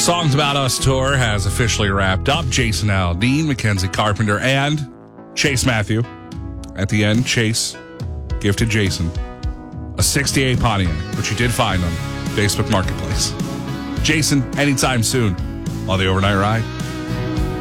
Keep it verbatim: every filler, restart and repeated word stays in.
Songs About Us tour has officially wrapped up. Jason Aldean, Mackenzie Carpenter, and Chase Matthew. At the end, Chase gifted Jason a sixty-eight Pontiac, which you did find on Facebook Marketplace. Jason, anytime soon on the Overnight Ride.